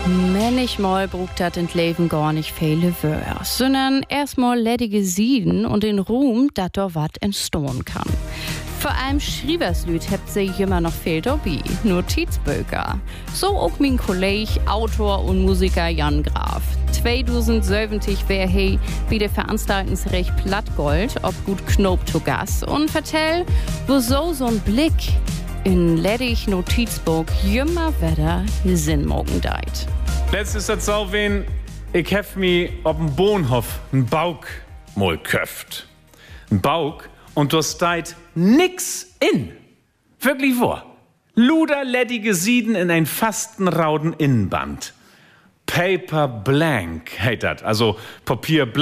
Manchmal brucht dat in Leben gar nicht viele Wörter, sondern erstmal ledige Sieden und den Ruhm, dat da wat entstehen kann. Vor allem Schreiberslüd habt sie immer noch viel dabei, Notizbücher. So auch mein Kollege, Autor und Musiker Jan Graf. 2070 wär he bei der Veranstaltungsrecht Plattgold ob gut Knob zu Gast und vertell, wo so ein Blick in ledig Notizbuch jümmer Wetter Sinn morgen deit. Letztes das so wen, ich hef mi ob'n Bohnhof n Bauk mal köft. N Bauk und da steit nix in. Wirklich wahr. Luder ledige Sieden in ein fastenrauden Innenband. Paper blank heißt das, also Papier blank.